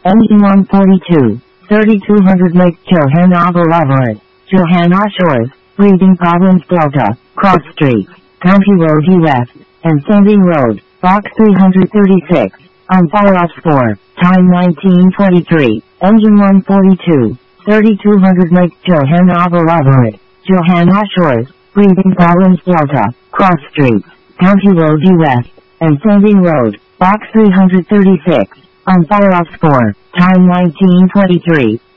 Engine 142, 3200 Lake Johanna Boulevard, Johanna Shores, Breathing Problems Delta, Cross Street, County Road US, and Sanding Road, Box 336, on follow-ups for, time 1923, Engine 142, 3200 Lake Johanna Boulevard, Johanna Shores, Breathing Problems Delta, Cross Street, County Road US, and Sanding Road, Box 336, on follow-ups for, time 1923.